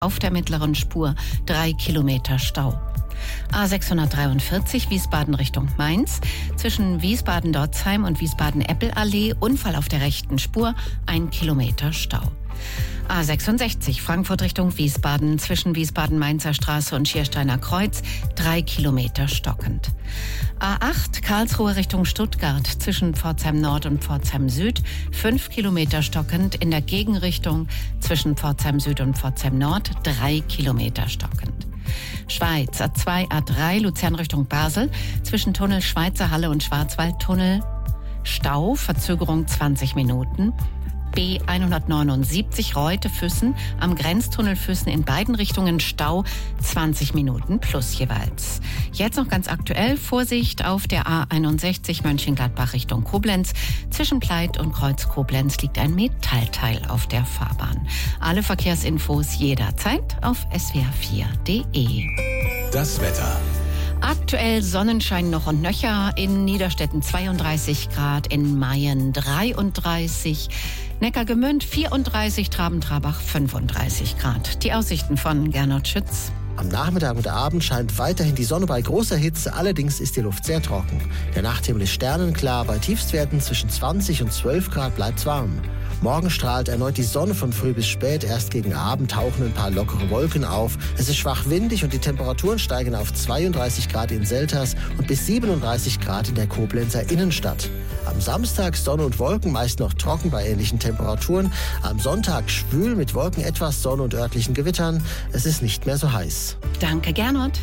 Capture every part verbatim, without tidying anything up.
Auf der mittleren Spur drei Kilometer Stau. A sechshundertdreiundvierzig Wiesbaden Richtung Mainz. Zwischen Wiesbaden-Dotzheim und Wiesbaden-Eppelallee Unfall auf der rechten Spur, ein Kilometer Stau. A sechsundsechzig Frankfurt Richtung Wiesbaden. Zwischen Wiesbaden-Mainzer Straße und Schiersteiner Kreuz drei Kilometer stockend. A acht Karlsruhe Richtung Stuttgart. Zwischen Pforzheim Nord und Pforzheim Süd fünf Kilometer stockend. In der Gegenrichtung zwischen Pforzheim Süd und Pforzheim Nord drei Kilometer stockend. Schweiz A zwei A drei Luzern Richtung Basel. Zwischen Tunnel Schweizer Halle und Schwarzwaldtunnel Stau, Verzögerung zwanzig Minuten. B hundertneunundsiebzig Reute-Füssen am Grenztunnel Füssen in beiden Richtungen Stau, zwanzig Minuten plus jeweils. Jetzt noch ganz aktuell, Vorsicht auf der A einundsechzig Mönchengladbach Richtung Koblenz. Zwischen Pleit und Kreuz Koblenz liegt ein Metallteil auf der Fahrbahn. Alle Verkehrsinfos jederzeit auf s w r vier punkt d e. Das Wetter. Aktuell Sonnenschein noch und nöcher, in Niederstetten zweiunddreißig Grad, in Mayen dreiunddreißig, Neckargemünd vierunddreißig, Traben-Trarbach fünfunddreißig Grad. Die Aussichten von Gernot Schütz. Am Nachmittag und Abend scheint weiterhin die Sonne bei großer Hitze, allerdings ist die Luft sehr trocken. Der Nachthimmel ist sternenklar, bei Tiefstwerten zwischen zwanzig und zwölf Grad bleibt's warm. Morgen strahlt erneut die Sonne von früh bis spät, erst gegen Abend tauchen ein paar lockere Wolken auf. Es ist schwach windig und die Temperaturen steigen auf zweiunddreißig Grad in Selters und bis siebenunddreißig Grad in der Koblenzer Innenstadt. Am Samstag Sonne und Wolken, meist noch trocken bei ähnlichen Temperaturen. Am Sonntag schwül mit Wolken, etwas Sonne und örtlichen Gewittern. Es ist nicht mehr so heiß. Danke, Gernot.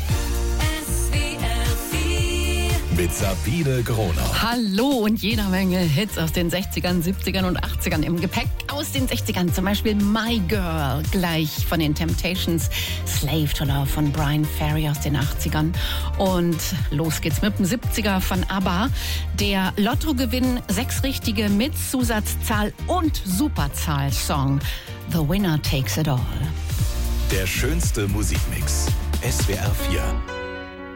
Mit Sabine Gronau. Hallo und jeder Menge Hits aus den sechzigern, siebzigern und achtzigern im Gepäck. Aus den sechzigern zum Beispiel My Girl, gleich von den Temptations. Slave to Love von Brian Ferry aus den achtzigern. Und los geht's mit dem siebziger von ABBA. Der Lottogewinn, sechs richtige mit Zusatzzahl und Superzahl-Song. The Winner Takes It All. Der schönste Musikmix. S W R vier.